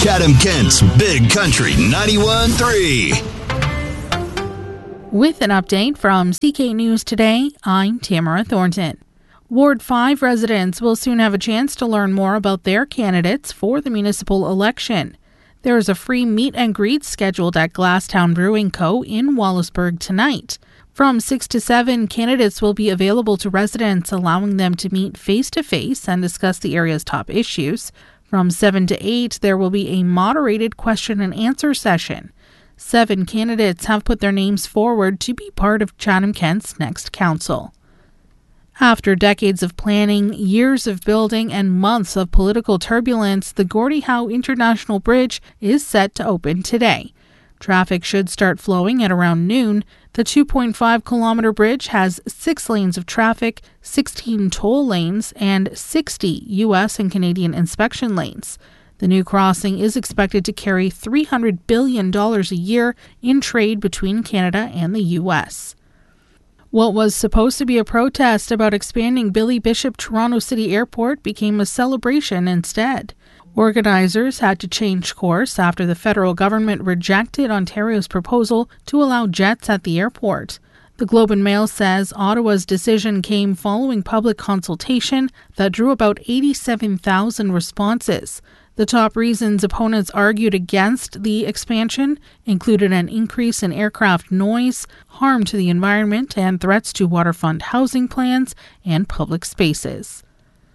Chatham-Kent's Big Country 91.3. With an update from CK News Today, I'm Tamara Thornton. Ward 5 residents will soon have a chance to learn more about their candidates for the municipal election. There is a free meet and greet scheduled at Glasstown Brewing Co. in Wallaceburg tonight. From 6 to 7, candidates will be available to residents, allowing them to meet face-to-face and discuss the area's top issues. From 7 to 8, there will be a moderated question and answer session. 7 candidates have put their names forward to be part of Chatham-Kent's next council. After decades of planning, years of building, and months of political turbulence, the Gordie Howe International Bridge is set to open today. Traffic should start flowing at around noon. The 2.5-kilometer bridge has 6 lanes of traffic, 16 toll lanes, and 60 U.S. and Canadian inspection lanes. The new crossing is expected to carry $300 billion a year in trade between Canada and the U.S. What was supposed to be a protest about expanding Billy Bishop Toronto City Airport became a celebration instead. Organizers had to change course after the federal government rejected Ontario's proposal to allow jets at the airport. The Globe and Mail says Ottawa's decision came following public consultation that drew about 87,000 responses. The top reasons opponents argued against the expansion included an increase in aircraft noise, harm to the environment, and threats to waterfront housing plans and public spaces.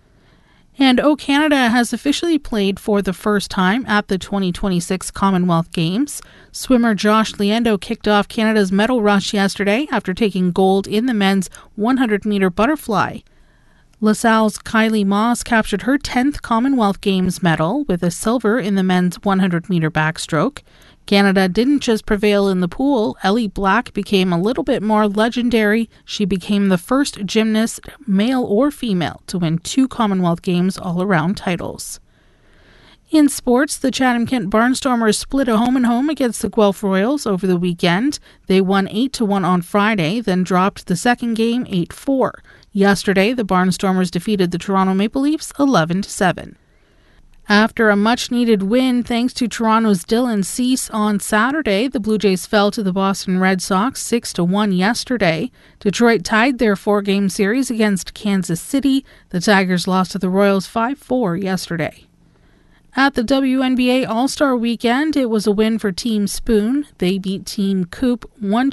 And O Canada has officially played for the first time at the 2026 Commonwealth Games. Swimmer Josh Liendo kicked off Canada's medal rush yesterday after taking gold in the men's 100-meter butterfly. LaSalle's Kylie Moss captured her 10th Commonwealth Games medal with a silver in the men's 100-meter backstroke. Canada didn't just prevail in the pool. Ellie Black became a little bit more legendary. She became the first gymnast, male or female, to win 2 Commonwealth Games all-around titles. In sports, the Chatham-Kent Barnstormers split a home-and-home against the Guelph Royals over the weekend. They won 8-1 on Friday, then dropped the second game 8-4. Yesterday, the Barnstormers defeated the Toronto Maple Leafs 11-7. After a much-needed win thanks to Toronto's Dylan Cease on Saturday, the Blue Jays fell to the Boston Red Sox 6-1 yesterday. Detroit tied their 4-game series against Kansas City. The Tigers lost to the Royals 5-4 yesterday. At the WNBA All-Star Weekend, it was a win for Team Spoon. They beat Team Coop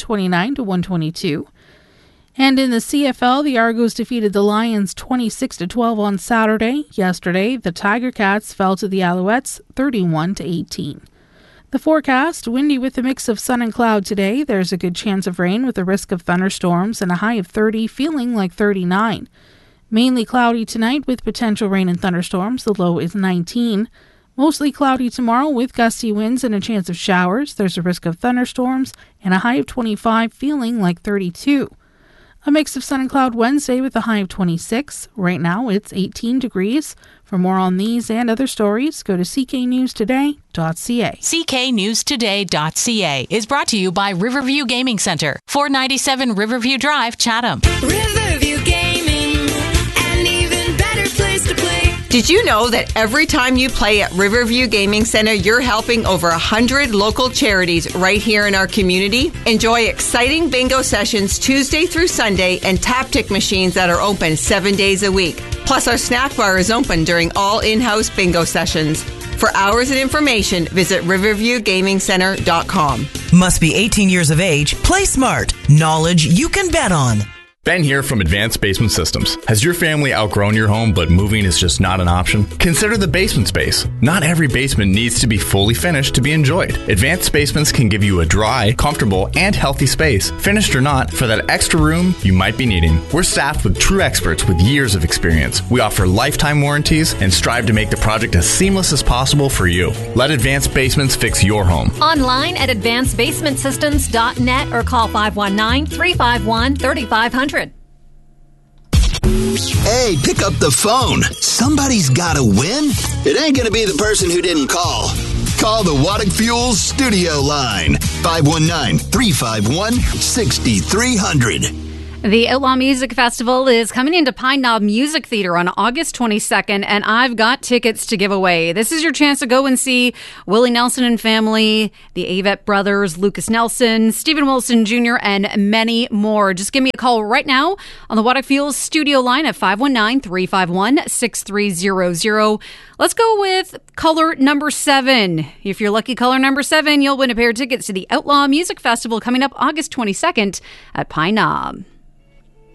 129-122. And in the CFL, the Argos defeated the Lions 26-12 on Saturday. Yesterday, the Tiger Cats fell to the Alouettes 31-18. The forecast, windy with a mix of sun and cloud today. There's a good chance of rain with a risk of thunderstorms and a high of 30, feeling like 39. Mainly cloudy tonight with potential rain and thunderstorms. The low is 19. Mostly cloudy tomorrow with gusty winds and a chance of showers. There's a risk of thunderstorms and a high of 25, feeling like 32. A mix of sun and cloud Wednesday with a high of 26. Right now, it's 18 degrees. For more on these and other stories, go to cknewstoday.ca. cknewstoday.ca is brought to you by Riverview Gaming Center, 497 Riverview Drive, Chatham. Riverview Gaming, an even better place to play. Did you know that every time you play at Riverview Gaming Center, you're helping over 100 local charities right here in our community? Enjoy exciting bingo sessions Tuesday through Sunday and tap-tick machines that are open 7 days a week. Plus, our snack bar is open during all in-house bingo sessions. For hours and information, visit riverviewgamingcenter.com. Must be 18 years of age. Play smart. Knowledge you can bet on. Ben here from Advanced Basement Systems. Has your family outgrown your home, but moving is just not an option? Consider the basement space. Not every basement needs to be fully finished to be enjoyed. Advanced Basements can give you a dry, comfortable, and healthy space, finished or not, for that extra room you might be needing. We're staffed with true experts with years of experience. We offer lifetime warranties and strive to make the project as seamless as possible for you. Let Advanced Basements fix your home. Online at advancedbasementsystems.net or call 519-351-3500. Hey, pick up the phone. Somebody's got to win. It ain't going to be the person who didn't call. Call the Waddick Fuels studio line, 519-351-6300. The Outlaw Music Festival is coming into Pine Knob Music Theater on August 22nd, and I've got tickets to give away. This is your chance to go and see Willie Nelson and family, the Avett brothers, Lucas Nelson, Stephen Wilson Jr., and many more. Just give me a call right now on the Waddick Fuels studio line at 519-351-6300. Let's go with caller number 7. If you're lucky caller number 7, you'll win a pair of tickets to the Outlaw Music Festival coming up August 22nd at Pine Knob.